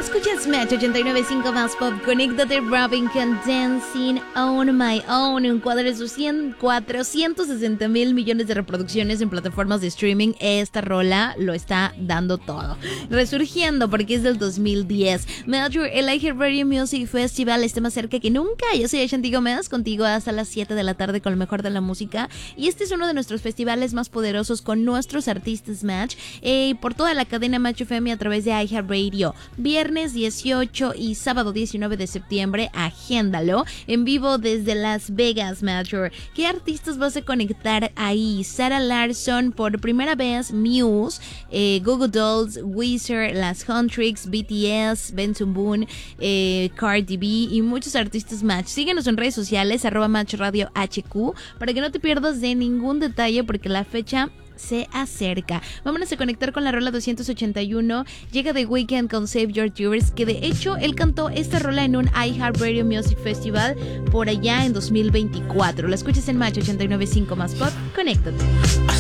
Escuchas Match 89.5 más pop. Conéctate, Robin con Dancing on My Own. Un cuadro de sus 460 mil millones de reproducciones en plataformas de streaming. Esta rola lo está dando todo. Resurgiendo porque es del 2010. Major, el iHeartRadio Music Festival está más cerca que nunca. Yo soy Ashanti Gómez, contigo hasta las 7 de la tarde con lo mejor de la música. Y este es uno de nuestros festivales más poderosos con nuestros artistas Match. Por toda la cadena Match FM a través de iHeartRadio. Viernes 18 y sábado 19 de septiembre, agéndalo, en vivo desde Las Vegas, Major. ¿Qué artistas vas a conectar ahí? Sarah Larsson, por primera vez, Muse, Google Dolls, Weezer, Las Huntrix, BTS, Benson Boone, Cardi B y muchos artistas Match. Síguenos en redes sociales, @MatchRadioHQ, para que no te pierdas de ningún detalle porque la fecha se acerca. Vámonos a conectar con la rola 281. Llega The Weeknd con Save Your Tears, que de hecho él cantó esta rola en un iHeartRadio Music Festival por allá en 2024. La escuchas en Match 89.5 más pop. Conéctate.